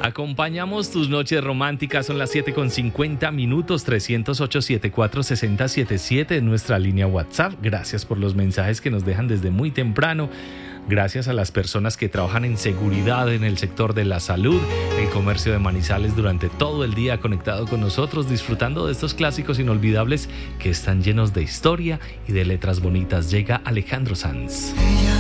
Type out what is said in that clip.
Acompañamos tus noches románticas, son las 7:50, 308-74-6077 en nuestra línea WhatsApp. Gracias por los mensajes que nos dejan desde muy temprano. Gracias a las personas que trabajan en seguridad en el sector de la salud, el comercio de Manizales durante todo el día conectado con nosotros, disfrutando de estos clásicos inolvidables que están llenos de historia y de letras bonitas. Llega Alejandro Sanz. Ella